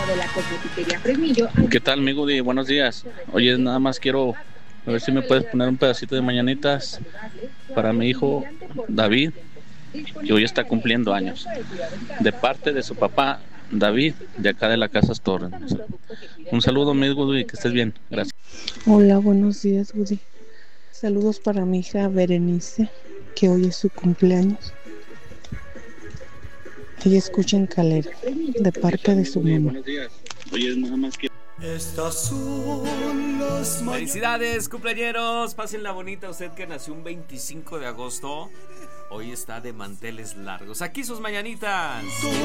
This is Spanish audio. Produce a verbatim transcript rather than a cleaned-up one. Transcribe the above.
¿Qué tal, mi Gudi? Buenos días. Oye, nada más quiero a ver si me puedes poner un pedacito de mañanitas para mi hijo David, que hoy está cumpliendo años, de parte de su papá David, de acá de la Casa Torres. Un saludo, mi Gudi, que estés bien. Gracias. Hola, buenos días, Woody. Saludos para mi hija Berenice, que hoy es su cumpleaños. Ella escucha en Calera, de parte de su mamá. Buenos días. Oye, nada más quiero... Estas son las mañanas. Felicidades, cumpleañeros. Pásenla bonita, usted que nació un veinticinco de agosto. Hoy está de manteles largos. Aquí sus mañanitas.